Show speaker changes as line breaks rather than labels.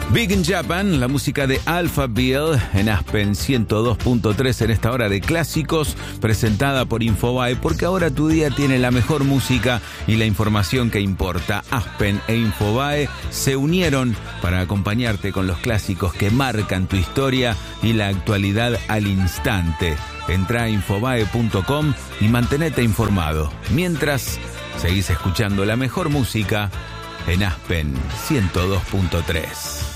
Big in Japan, la música de Alphaville en Aspen 102.3 en esta hora de clásicos, presentada por Infobae, porque ahora tu día tiene la mejor música y la información que importa. Aspen e Infobae se unieron para acompañarte con los clásicos que marcan tu historia y la actualidad al instante. Entra a infobae.com y mantenete informado. Mientras, seguís escuchando la mejor música en Aspen 102.3.